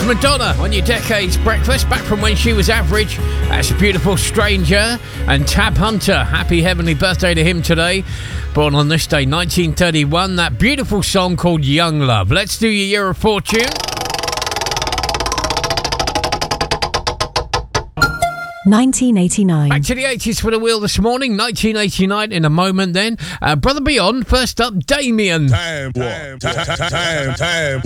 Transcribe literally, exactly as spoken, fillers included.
That's Madonna on your Decades Breakfast, back from when she was average. That's a Beautiful Stranger. And Tab Hunter, happy heavenly birthday to him today. Born on this day, nineteen thirty-one. That beautiful song called Young Love. Let's do your Year of Fortune. nineteen eighty-nine. Back to the eighties for the wheel this morning. nineteen eighty-nine in a moment then. Uh, Brother Beyond, first up, Damien. Time, time, time, time, time.